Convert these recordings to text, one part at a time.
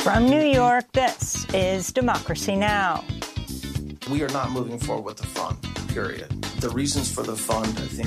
From New York, this is Democracy Now! We are not moving forward with the fund, period. The reasons for the fund, I think,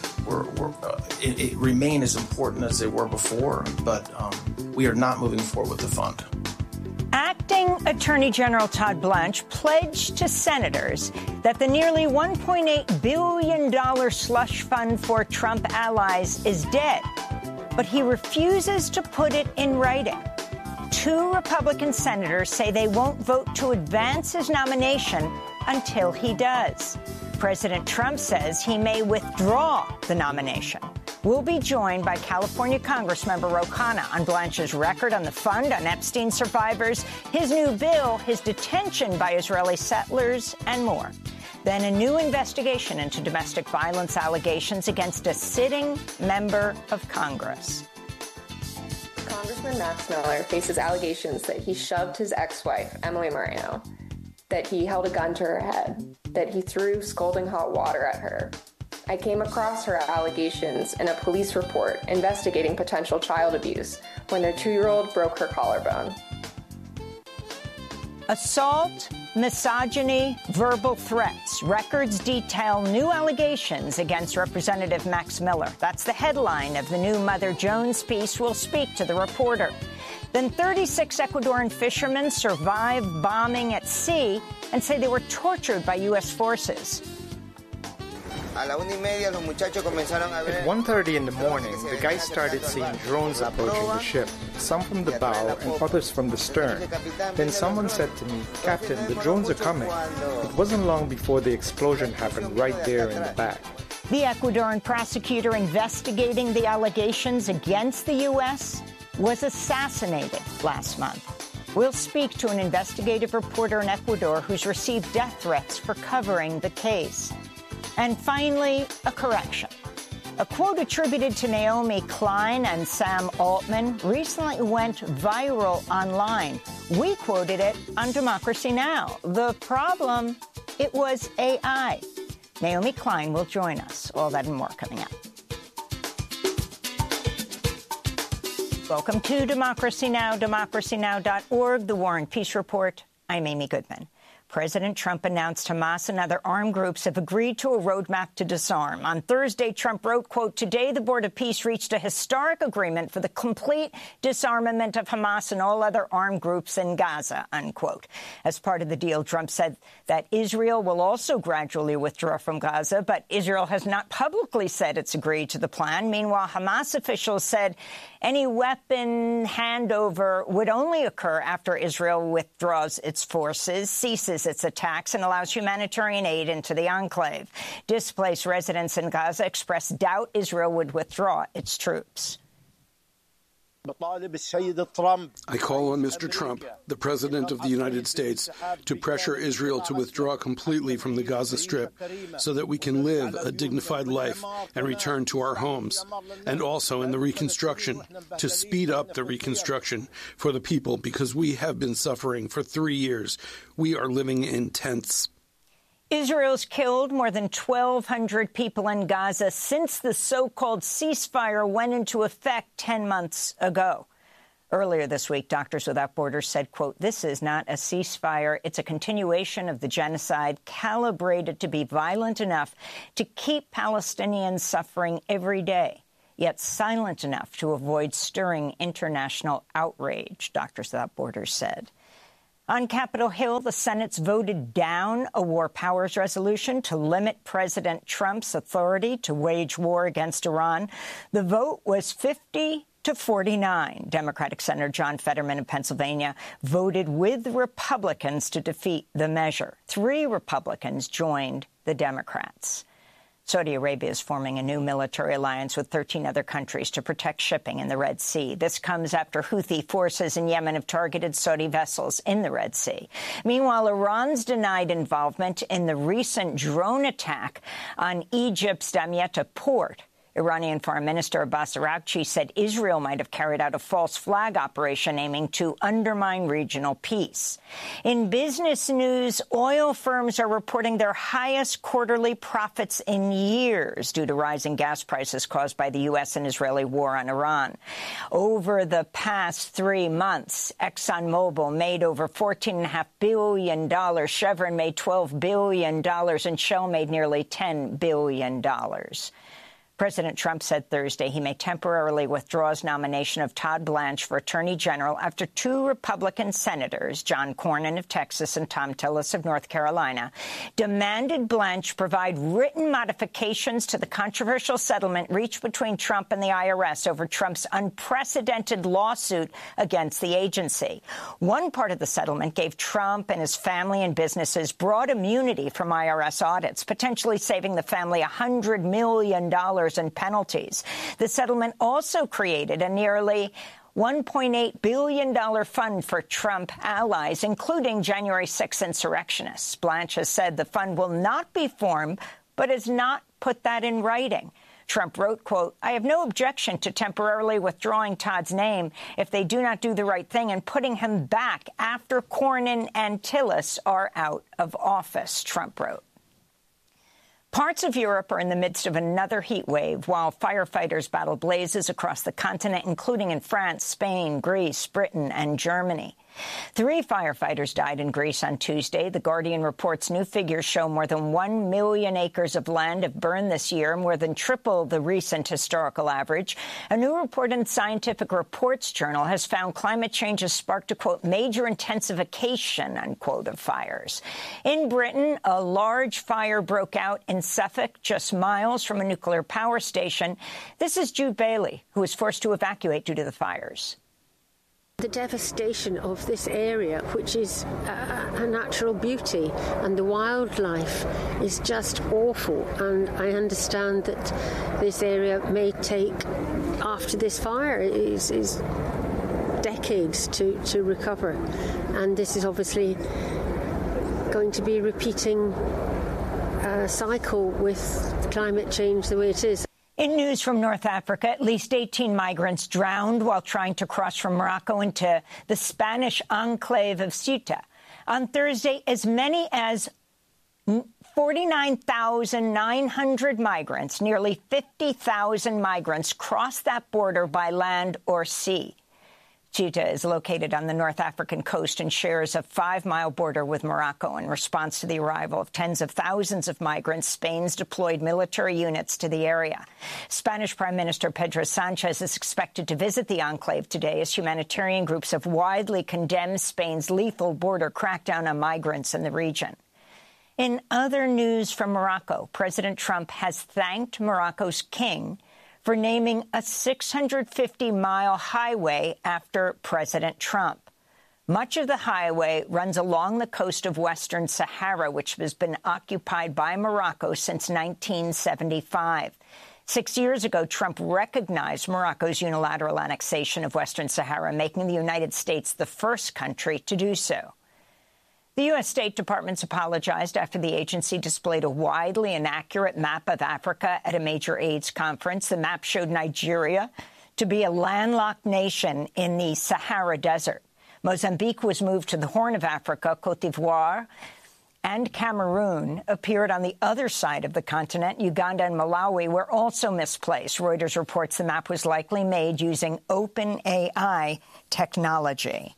it remain as important as they were before, but we are not moving forward with the fund. Acting Attorney General Todd Blanche pledged to senators that the nearly $1.8 billion slush fund for Trump allies is dead, but he refuses to put it in writing. Two Republican senators say they won't vote to advance his nomination until he does. President Trump says he may withdraw the nomination. We'll be joined by California Congressmember Ro Khanna on Blanche's record on the fund, on Epstein survivors, his new bill, his detention by Israeli settlers, and more. Then a new investigation into domestic violence allegations against a sitting member of Congress. Congressman Max Miller faces allegations that he shoved his ex-wife, Emily Moreno, that he held a gun to her head, that he threw scalding hot water at her. I came across her allegations in a police report investigating potential child abuse when their 2-year-old broke her collarbone. Assault, misogyny, verbal threats. Records detail new allegations against Representative Max Miller. That's the headline of the new Mother Jones piece. We'll speak to the reporter. Then 36 Ecuadorian fishermen survived bombing at sea and say they were tortured by U.S. forces. At 1:30 in the morning, the guys started seeing drones approaching the ship, some from the bow and others from the stern. Then someone said to me, "Captain, the drones are coming." It wasn't long before the explosion happened right there in the back. The Ecuadorian prosecutor investigating the allegations against the U.S. was assassinated last month. We'll speak to an investigative reporter in Ecuador who's received death threats for covering the case. And finally, a correction. A quote attributed to Naomi Klein and Sam Altman recently went viral online. We quoted it on Democracy Now! The problem, it was AI. Naomi Klein will join us. All that and more coming up. Welcome to Democracy Now!, democracynow.org, The War and Peace Report. I'm Amy Goodman. President Trump announced Hamas and other armed groups have agreed to a roadmap to disarm. On Thursday, Trump wrote, quote, "Today, the Board of Peace reached a historic agreement for the complete disarmament of Hamas and all other armed groups in Gaza," unquote. As part of the deal, Trump said that Israel will also gradually withdraw from Gaza, but Israel has not publicly said it's agreed to the plan. Meanwhile, Hamas officials said any weapon handover would only occur after Israel withdraws its forces, ceases its attacks, and allows humanitarian aid into the enclave. Displaced residents in Gaza expressed doubt Israel would withdraw its troops. I call on Mr. Trump, the President of the United States, to pressure Israel to withdraw completely from the Gaza Strip so that we can live a dignified life and return to our homes. And also in the reconstruction, to speed up the reconstruction for the people because we have been suffering for 3 years. We are living in tents. Israel's killed more than 1,200 people in Gaza since the so-called ceasefire went into effect 10 months ago. Earlier this week, Doctors Without Borders said, quote, "This is not a ceasefire. It's a continuation of the genocide calibrated to be violent enough to keep Palestinians suffering every day, yet silent enough to avoid stirring international outrage," Doctors Without Borders said. On Capitol Hill, the Senate's voted down a war powers resolution to limit President Trump's authority to wage war against Iran. The vote was 50-49. Democratic Senator John Fetterman of Pennsylvania voted with Republicans to defeat the measure. 3 Republicans joined the Democrats. Saudi Arabia is forming a new military alliance with 13 other countries to protect shipping in the Red Sea. This comes after Houthi forces in Yemen have targeted Saudi vessels in the Red Sea. Meanwhile, Iran's denied involvement in the recent drone attack on Egypt's Damietta port. Iranian Foreign Minister Abbas Araghchi said Israel might have carried out a false flag operation aiming to undermine regional peace. In business news, oil firms are reporting their highest quarterly profits in years due to rising gas prices caused by the U.S. and Israeli war on Iran. Over the past 3 months, ExxonMobil made over $14.5 billion, Chevron made $12 billion, and Shell made nearly $10 billion. President Trump said Thursday he may temporarily withdraw his nomination of Todd Blanche for Attorney General after 2 Republican senators, John Cornyn of Texas and Thom Tillis of North Carolina, demanded Blanche provide written modifications to the controversial settlement reached between Trump and the IRS over Trump's unprecedented lawsuit against the agency. One part of the settlement gave Trump and his family and businesses broad immunity from IRS audits, potentially saving the family $100 million in penalties. The settlement also created a nearly $1.8 billion fund for Trump allies, including January 6 insurrectionists. Blanche has said the fund will not be formed, but has not put that in writing. Trump wrote, quote, "I have no objection to temporarily withdrawing Todd's name if they do not do the right thing and putting him back after Cornyn and Tillis are out of office," Trump wrote. Parts of Europe are in the midst of another heat wave, while firefighters battle blazes across the continent, including in France, Spain, Greece, Britain, and Germany. 3 firefighters died in Greece on Tuesday. The Guardian reports new figures show more than 1 million acres of land have burned this year, more than triple the recent historical average. A new report in Scientific Reports journal has found climate change has sparked a, quote, major intensification, unquote, of fires. In Britain, a large fire broke out in Suffolk, just miles from a nuclear power station. This is Jude Bailey, who was forced to evacuate due to the fires. The devastation of this area, which is a natural beauty, and the wildlife is just awful. And I understand that this area may take, after this fire, is decades to recover. And this is obviously going to be repeating a cycle with climate change the way it is. In news from North Africa, at least 18 migrants drowned while trying to cross from Morocco into the Spanish enclave of Ceuta. On Thursday, as many as 49,900 migrants, nearly 50,000 migrants, crossed that border by land or sea. Ceuta is located on the North African coast and shares a 5-mile border with Morocco. In response to the arrival of tens of thousands of migrants, Spain's deployed military units to the area. Spanish Prime Minister Pedro Sanchez is expected to visit the enclave today as humanitarian groups have widely condemned Spain's lethal border crackdown on migrants in the region. In other news from Morocco, President Trump has thanked Morocco's king for naming a 650-mile highway after President Trump. Much of the highway runs along the coast of Western Sahara, which has been occupied by Morocco since 1975. 6 years ago, Trump recognized Morocco's unilateral annexation of Western Sahara, making the United States the first country to do so. The U.S. State Department's apologized after the agency displayed a widely inaccurate map of Africa at a major AIDS conference. The map showed Nigeria to be a landlocked nation in the Sahara Desert. Mozambique was moved to the Horn of Africa. Cote d'Ivoire and Cameroon appeared on the other side of the continent. Uganda and Malawi were also misplaced. Reuters reports the map was likely made using OpenAI technology.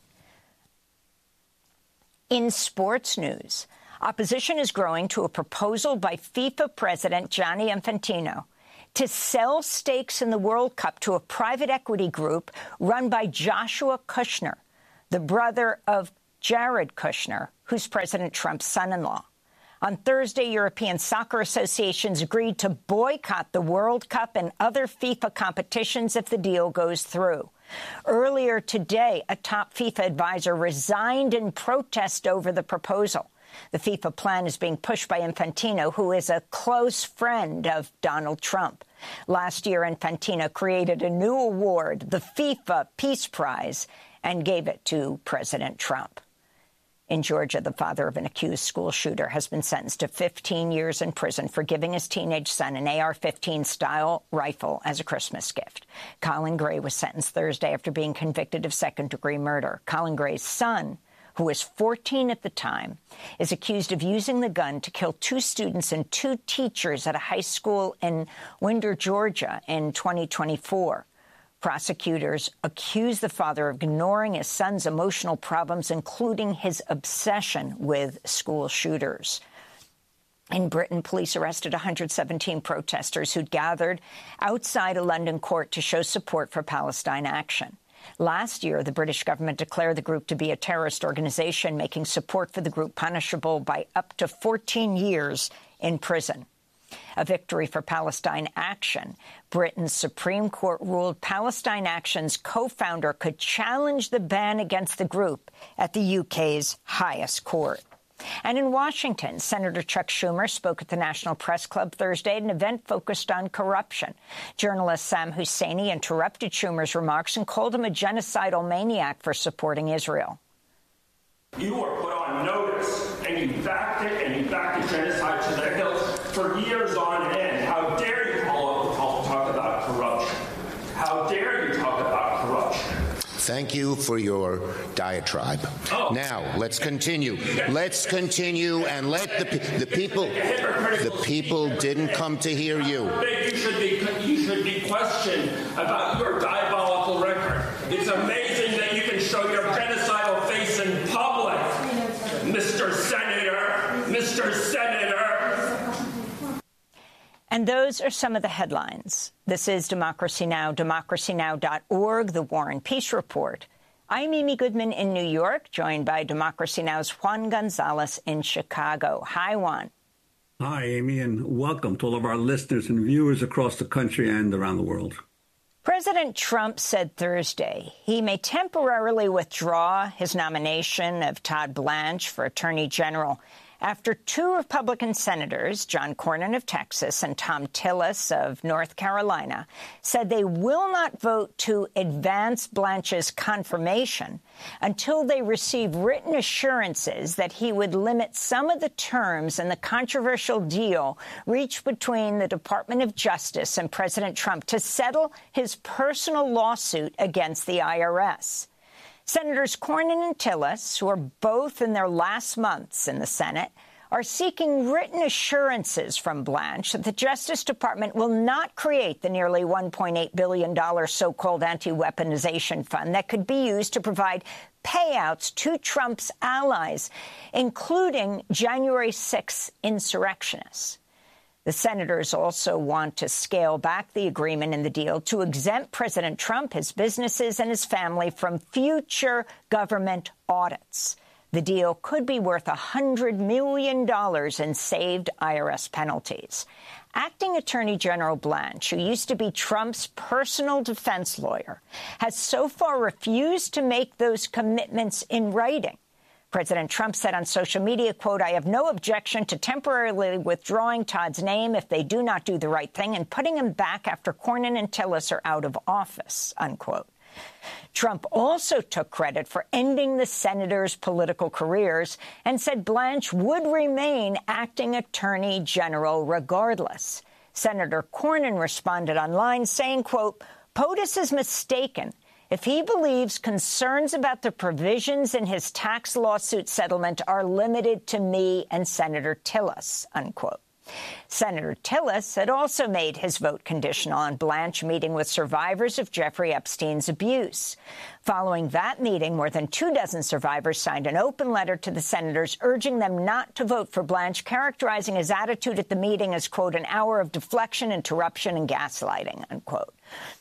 In sports news, opposition is growing to a proposal by FIFA President Gianni Infantino to sell stakes in the World Cup to a private equity group run by Joshua Kushner, the brother of Jared Kushner, who's President Trump's son-in-law. On Thursday, European soccer associations agreed to boycott the World Cup and other FIFA competitions if the deal goes through. Earlier today, a top FIFA advisor resigned in protest over the proposal. The FIFA plan is being pushed by Infantino, who is a close friend of Donald Trump. Last year, Infantino created a new award, the FIFA Peace Prize, and gave it to President Trump. In Georgia, the father of an accused school shooter has been sentenced to 15 years in prison for giving his teenage son an AR-15-style rifle as a Christmas gift. Colin Gray was sentenced Thursday after being convicted of second-degree murder. Colin Gray's son, who was 14 at the time, is accused of using the gun to kill 2 students and 2 teachers at a high school in Winder, Georgia, in 2024. Prosecutors accuse the father of ignoring his son's emotional problems, including his obsession with school shooters. In Britain, police arrested 117 protesters who'd gathered outside a London court to show support for Palestine Action. Last year, the British government declared the group to be a terrorist organization, making support for the group punishable by up to 14 years in prison. A victory for Palestine Action. Britain's Supreme Court ruled Palestine Action's co-founder could challenge the ban against the group at the UK's highest court. And in Washington, Senator Chuck Schumer spoke at the National Press Club Thursday at an event focused on corruption. Journalist Sam Husseini interrupted Schumer's remarks and called him a genocidal maniac for supporting Israel. You were put on notice, and you backed it, and you backed the genocide to the hills for years on end. How dare you talk about corruption? How dare you talk about corruption? Thank you for your diatribe. Oh. Now, let's continue. Let's continue and let the people didn't come to hear you. You should be questioned about your diabolical record. It's amazing that you can show your genocidal face in public, Mr. Senator. Mr. Senator. And those are some of the headlines. This is Democracy Now!, democracynow.org, The War and Peace Report. I'm Amy Goodman in New York, joined by Democracy Now!'s Juan Gonzalez in Chicago. Hi, Juan. Hi, Amy, and welcome to all of our listeners and viewers across the country and around the world. President Trump said Thursday he may temporarily withdraw his nomination of Todd Blanche for Attorney General after 2 Republican senators, John Cornyn of Texas and Thom Tillis of North Carolina, said they will not vote to advance Blanche's confirmation until they receive written assurances that he would limit some of the terms in the controversial deal reached between the Department of Justice and President Trump to settle his personal lawsuit against the IRS. Senators Cornyn and Tillis, who are both in their last months in the Senate, are seeking written assurances from Blanche that the Justice Department will not create the nearly $1.8 billion so-called anti-weaponization fund that could be used to provide payouts to Trump's allies, including January 6 insurrectionists. The senators also want to scale back the agreement in the deal to exempt President Trump, his businesses, and his family from future government audits. The deal could be worth $100 million in saved IRS penalties. Acting Attorney General Blanche, who used to be Trump's personal defense lawyer, has so far refused to make those commitments in writing. President Trump said on social media, quote, "I have no objection to temporarily withdrawing Todd's name if they do not do the right thing and putting him back after Cornyn and Tillis are out of office," unquote. Trump also took credit for ending the senators' political careers and said Blanche would remain acting attorney general regardless. Senator Cornyn responded online saying, quote, "POTUS is mistaken if he believes concerns about the provisions in his tax lawsuit settlement are limited to me and Senator Tillis," unquote. Senator Tillis had also made his vote conditional on Blanche meeting with survivors of Jeffrey Epstein's abuse. Following that meeting, more than 24 survivors signed an open letter to the senators urging them not to vote for Blanche, characterizing his attitude at the meeting as, quote, "an hour of deflection, interruption, and gaslighting," unquote.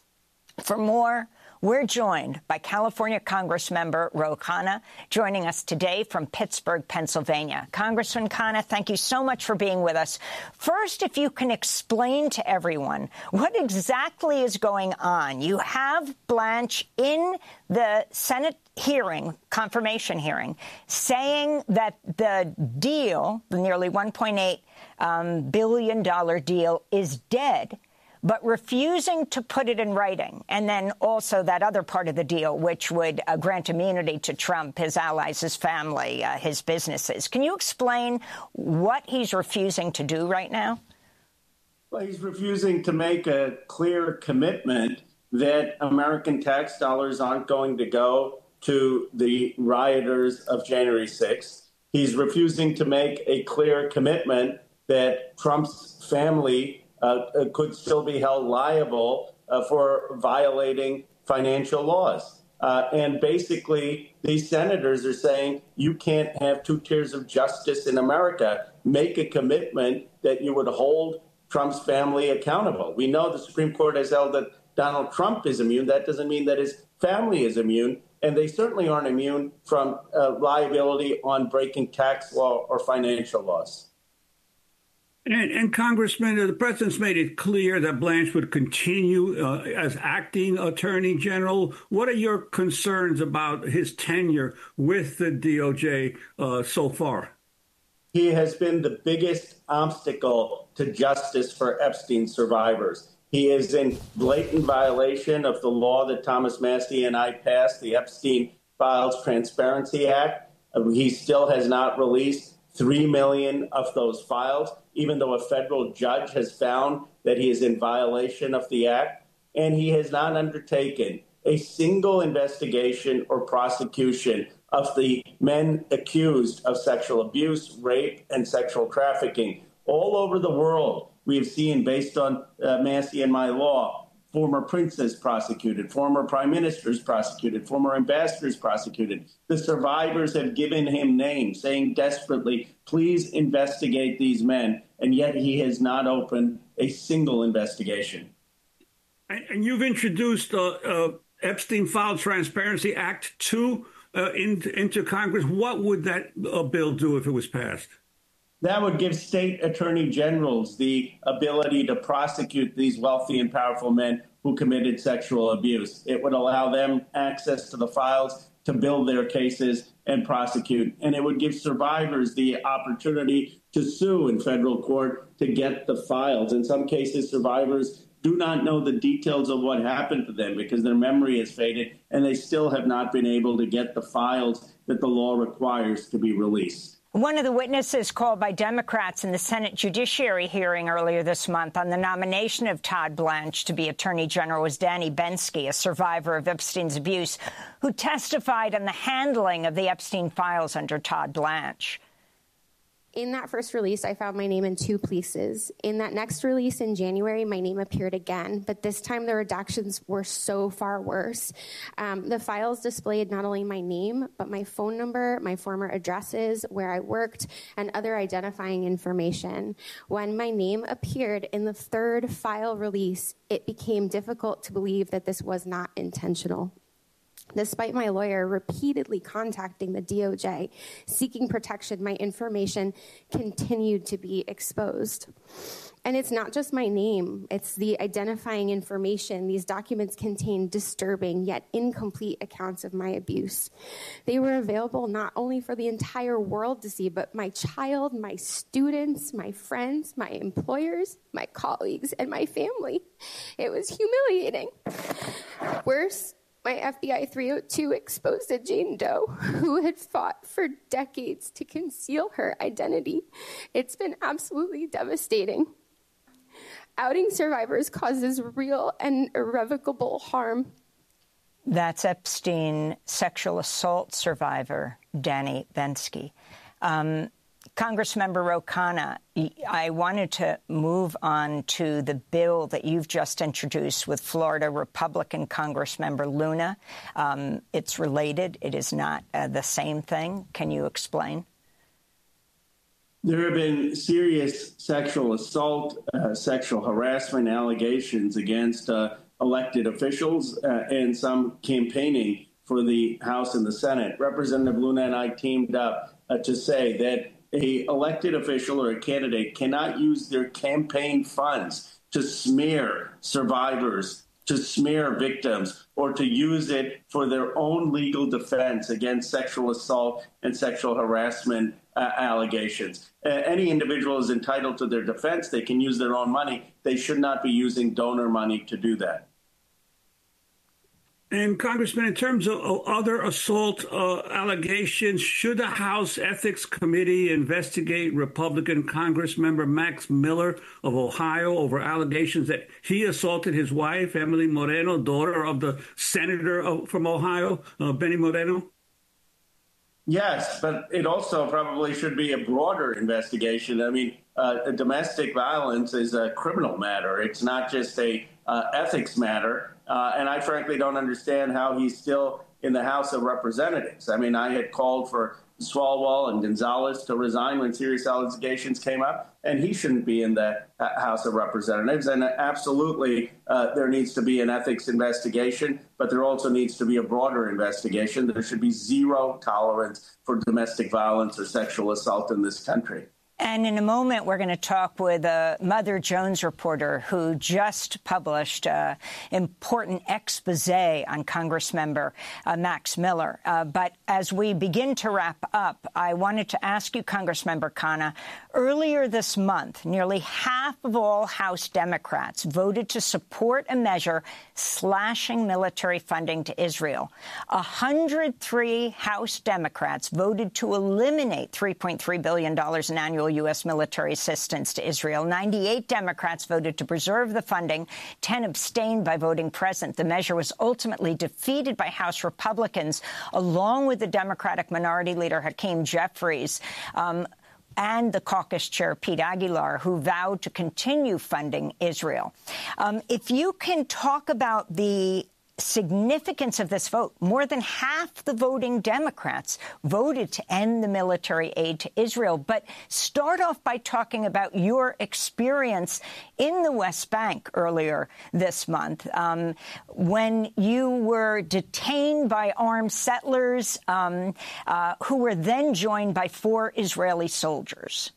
For more, we're joined by California Congressmember Ro Khanna, joining us today from Pittsburgh, Pennsylvania. Congressman Khanna, thank you so much for being with us. First, if you can explain to everyone what exactly is going on. You have Blanche in the Senate hearing, confirmation hearing, saying that the deal, the nearly $1.8 billion deal, is dead. but refusing to put it in writing. And then also that other part of the deal, which would grant immunity to Trump, his allies, his family, his businesses. Can you explain what he's refusing to do right now? Well, he's refusing to make a clear commitment that American tax dollars aren't going to go to the rioters of January 6th. He's refusing to make a clear commitment that Trump's family could still be held liable for violating financial laws. And basically, these senators are saying you can't have two tiers of justice in America. Make a commitment that you would hold Trump's family accountable. We know the Supreme Court has held that Donald Trump is immune. That doesn't mean that his family is immune. And they certainly aren't immune from liability on breaking tax law or financial laws. And Congressman, the president's made it clear that Blanche would continue as acting attorney general. What are your concerns about his tenure with the DOJ so far? He has been the biggest obstacle to justice for Epstein survivors. He is in blatant violation of the law that Thomas Massie and I passed, the Epstein Files Transparency Act. He still has not released 3 million of those files, even though a federal judge has found that he is in violation of the act. And he has not undertaken a single investigation or prosecution of the men accused of sexual abuse, rape, and sexual trafficking. All over the world, we have seen, based on Massie and my law, former princes prosecuted, former prime ministers prosecuted, former ambassadors prosecuted. The survivors have given him names, saying desperately, please investigate these men. And yet he has not opened a single investigation. And you've introduced Epstein Files Transparency Act 2 into Congress. What would that bill do if it was passed? That would give state attorney generals the ability to prosecute these wealthy and powerful men who committed sexual abuse. It would allow them access to the files to build their cases and prosecute. And it would give survivors the opportunity to sue in federal court to get the files. In some cases, survivors do not know the details of what happened to them because their memory has faded, and they still have not been able to get the files that the law requires to be released. One of the witnesses called by Democrats in the Senate Judiciary hearing earlier this month on the nomination of Todd Blanche to be Attorney General was Danny Bensky, a survivor of Epstein's abuse, who testified on the handling of the Epstein files under Todd Blanche. In that first release, I found my name in 2 places. In that next release in January, my name appeared again, but this time the redactions were so far worse. The files displayed not only my name, but my phone number, my former addresses, where I worked, and other identifying information. When my name appeared in the 3rd file release, it became difficult to believe that this was not intentional. Despite my lawyer repeatedly contacting the DOJ, seeking protection, my information continued to be exposed. And it's not just my name, it's the identifying information. These documents contain disturbing yet incomplete accounts of my abuse. They were available not only for the entire world to see, but my child, my students, my friends, my employers, my colleagues, and my family. It was humiliating. Worse, my FBI 302 exposed a Jane Doe who had fought for decades to conceal her identity. It's been absolutely devastating. Outing survivors causes real and irrevocable harm. That's Epstein sexual assault survivor Danny Bensky. Congressmember Ro Khanna, I wanted to move on to the bill that you've just introduced with Florida Republican Congressmember Luna. It's related. It is not the same thing. Can you explain? There have been serious sexual assault, sexual harassment allegations against elected officials and some campaigning for the House and the Senate. Representative Luna and I teamed up to say that an elected official or a candidate cannot use their campaign funds to smear survivors, to smear victims, or to use it for their own legal defense against sexual assault and sexual harassment allegations. Any individual is entitled to their defense. They can use their own money. They should not be using donor money to do that. And Congressman, in terms of other assault allegations, should the House Ethics Committee investigate Republican Congressmember Max Miller of Ohio over allegations that he assaulted his wife, Emily Moreno, daughter of the senator from Ohio, Benny Moreno? Yes, but it also probably should be a broader investigation. I mean, domestic violence is a criminal matter. It's not just a ethics matter. And I frankly don't understand how he's still in the House of Representatives. I mean, I had called for Swalwell and Gonzalez to resign when serious allegations came up, and he shouldn't be in the House of Representatives. And absolutely, there needs to be an ethics investigation, but there also needs to be a broader investigation. There should be zero tolerance for domestic violence or sexual assault in this country. And in a moment, we're going to talk with a Mother Jones reporter who just published an important expose on Congressmember Max Miller. But as we begin to wrap up, I wanted to ask you, Congressmember Khanna, earlier this month, nearly half of all House Democrats voted to support a measure slashing military funding to Israel. 103 House Democrats voted to eliminate $3.3 billion in annual U.S. military assistance to Israel. 98 Democrats voted to preserve the funding. 10 abstained by voting present. The measure was ultimately defeated by House Republicans, along with the Democratic Minority Leader Hakeem Jeffries, and the caucus chair, Pete Aguilar, who vowed to continue funding Israel. If you can talk about the significance of this vote, more than half the voting Democrats voted to end the military aid to Israel. But start off by talking about your experience in the West Bank earlier this month, when you were detained by armed settlers who were then joined by 4 Israeli soldiers.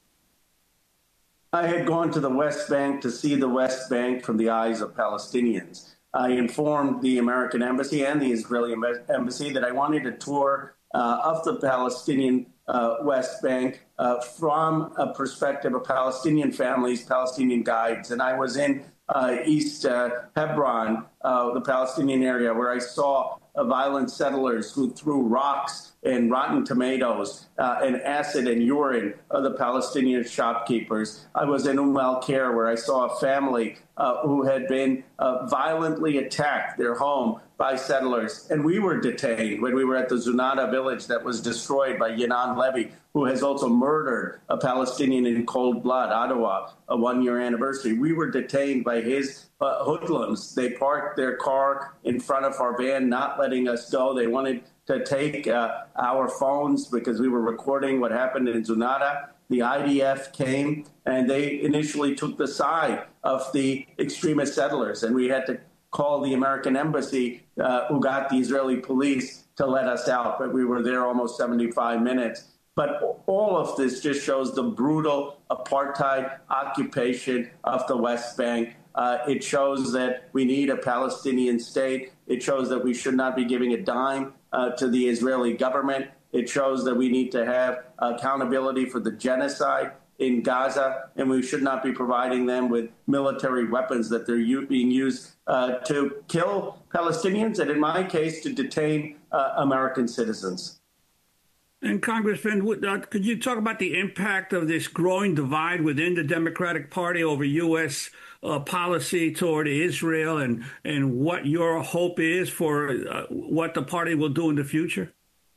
I had gone to the West Bank to see the West Bank from the eyes of Palestinians. I informed the American embassy and the Israeli embassy that I wanted a tour of the Palestinian West Bank from a perspective of Palestinian families, Palestinian guides. And I was in East Hebron, the Palestinian area, where I saw violent settlers who threw rocks and rotten tomatoes and acid and urine of the Palestinian shopkeepers. I was in Al-Khair, where I saw a family who had been violently attacked, their home, by settlers. And we were detained when we were at the Zunata village that was destroyed by Yenan Levy, who has also murdered a Palestinian in cold blood, Ottawa, a 1-year anniversary. We were detained by his hoodlums. They parked their car in front of our van, not letting us go. They wanted to take our phones because we were recording what happened in Zunata. The IDF came and they initially took the side of the extremist settlers, and we had to call the American embassy, who got the Israeli police to let us out. But we were there almost 75 minutes. But all of this just shows the brutal apartheid occupation of the West Bank. It shows that we need a Palestinian state. It shows that we should not be giving a dime to the Israeli government. It shows that we need to have accountability for the genocide in Gaza, and we should not be providing them with military weapons that they're being used to kill Palestinians and, in my case, to detain American citizens. And Congressman, could you talk about the impact of this growing divide within the Democratic Party over U.S. policy toward Israel and what your hope is for what the party will do in the future?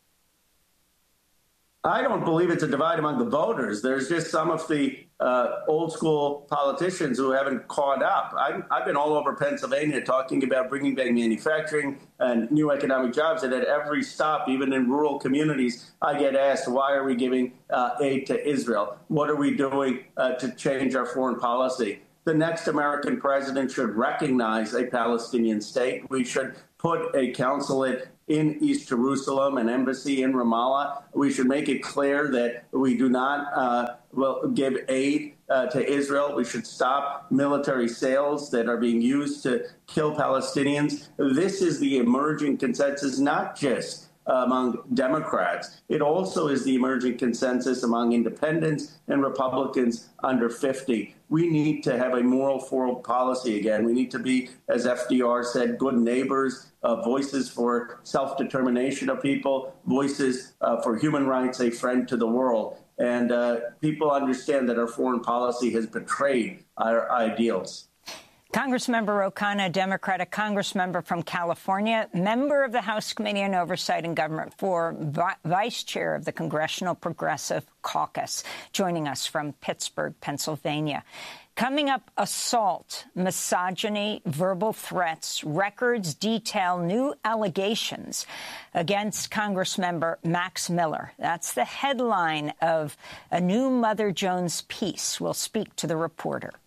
I don't believe it's a divide among the voters. There's just some of the old school politicians who haven't caught up. I've been all over Pennsylvania talking about bringing back manufacturing and new economic jobs. And at every stop, even in rural communities, I get asked, why are we giving aid to Israel? What are we doing to change our foreign policy? The next American president should recognize a Palestinian state. We should put a consulate in East Jerusalem, an embassy in Ramallah. We should make it clear that we do not give aid to Israel. We should stop military sales that are being used to kill Palestinians. This is the emerging consensus, not just among Democrats. It also is the emerging consensus among independents and Republicans under 50. We need to have a moral foreign policy again. We need to be, as FDR said, good neighbors, voices for self-determination of people, voices for human rights, a friend to the world. And people understand that our foreign policy has betrayed our ideals. Congressmember Ro Khanna, Democratic congressmember from California, member of the House Committee on Oversight and Government, vice chair of the Congressional Progressive Caucus, joining us from Pittsburgh, Pennsylvania. Coming up, assault, misogyny, verbal threats, records detail new allegations against Congressmember Max Miller. That's the headline of a new Mother Jones piece. We'll speak to the reporter.